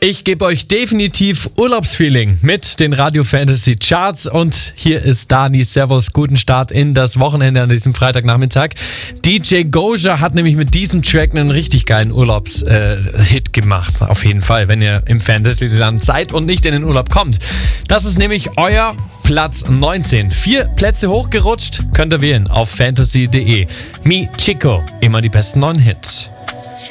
Ich gebe euch definitiv Urlaubsfeeling mit den Radio Fantasy Charts und hier ist Dani. Servus, guten Start in das Wochenende an diesem Freitagnachmittag. DJ Goja hat nämlich mit diesem Track einen richtig geilen Urlaubshit gemacht. Auf jeden Fall, wenn ihr im Fantasyland seid und nicht in den Urlaub kommt. Das ist nämlich euer Platz 19. 4 Plätze hochgerutscht, könnt ihr wählen auf fantasy.de. Mi Chico, immer die besten neuen Hits.